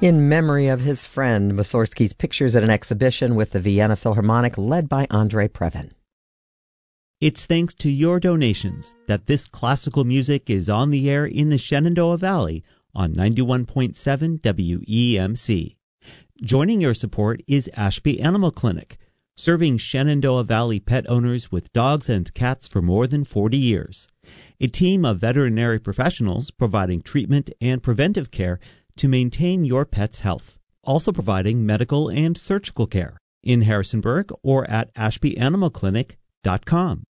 In memory of his friend, Mussorgsky's pictures at an exhibition with the Vienna Philharmonic led by Andrei Previn. It's thanks to your donations that this classical music is on the air in the Shenandoah Valley on 91.7 WEMC. Joining your support is Ashby Animal Clinic, serving Shenandoah Valley pet owners with dogs and cats for more than 40 years. A team of veterinary professionals providing treatment and preventive care to maintain your pet's health. Also providing medical and surgical care in Harrisonburg or at ashbyanimalclinic.com.